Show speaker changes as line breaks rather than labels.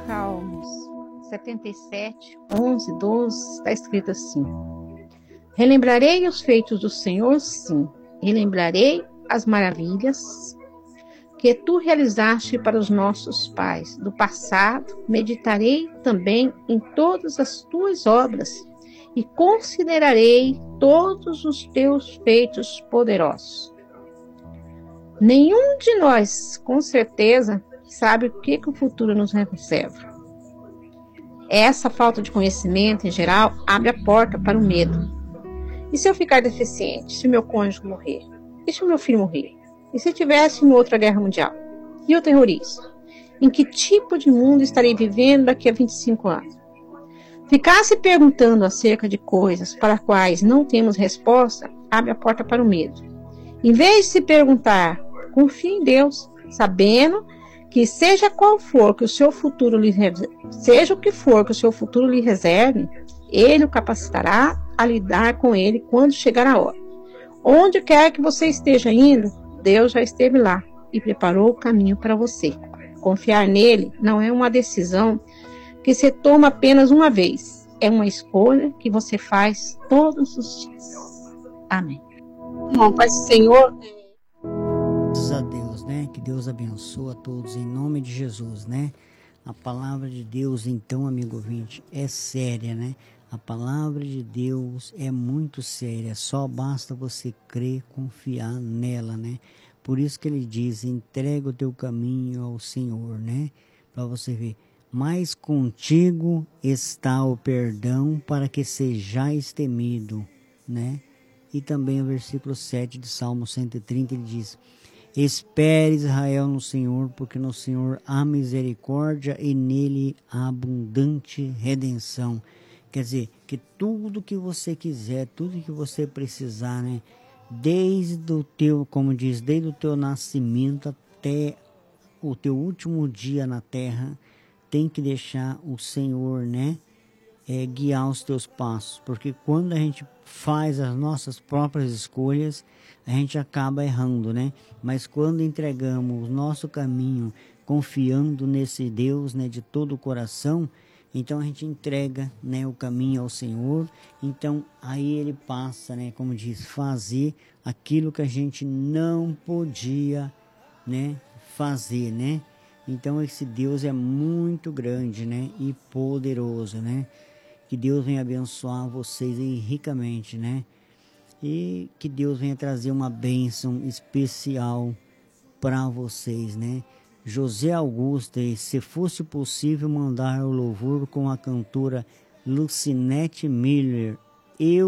Salmos 77, 11, 12, está escrito assim: Relembrarei os feitos do Senhor, sim, e lembrarei as maravilhas que tu realizaste para os nossos pais. Do passado, meditarei também em todas as tuas obras e considerarei todos os teus feitos poderosos. Nenhum de nós, com certeza, sabe o que o futuro nos reserva. Essa falta de conhecimento, em geral, abre a porta para o medo. E se eu ficar deficiente? Se meu cônjuge morrer? E se o meu filho morrer? E se tivesse uma outra guerra mundial? E o terrorismo? Em que tipo de mundo estarei vivendo daqui a 25 anos? Ficar se perguntando acerca de coisas para as quais não temos resposta abre a porta para o medo. Em vez de se perguntar, confie em Deus, sabendo que seja o que for que o seu futuro lhe reserve, Ele o capacitará a lidar com ele quando chegar a hora. Onde quer que você esteja indo, Deus já esteve lá e preparou o caminho para você. Confiar nele não é uma decisão que se toma apenas uma vez. É uma escolha que você faz todos os dias. Amém. Bom, Pai Senhor.
Graças a Deus, né? Que Deus abençoe a todos em nome de Jesus, né? A palavra de Deus, então, amigo ouvinte, é séria, né? A palavra de Deus é muito séria, só basta você crer, confiar nela, né? Por isso que ele diz, entrega o teu caminho ao Senhor, né? Para você ver, mas contigo está o perdão para que sejais temido, né? E também o versículo 7 de Salmo 130, ele diz: espere Israel no Senhor, porque no Senhor há misericórdia e nele há abundante redenção. Quer dizer, que tudo que você quiser, tudo que você precisar, né? Desde o teu, como diz, desde o teu nascimento até o teu último dia na terra, tem que deixar o Senhor, né? Guiar os teus passos, porque quando a gente faz as nossas próprias escolhas, a gente acaba errando, né? Mas quando entregamos o nosso caminho, confiando nesse Deus, né, de todo o coração, então a gente entrega, né, o caminho ao Senhor. Então aí ele passa, né, como diz, fazer aquilo que a gente não podia, né, fazer, né? Então esse Deus é muito grande, né, e poderoso, né? Que Deus venha abençoar vocês aí ricamente, né? E que Deus venha trazer uma bênção especial para vocês, né? José Augusto, e se fosse possível mandar o louvor com a cantora Lucinete Miller, eu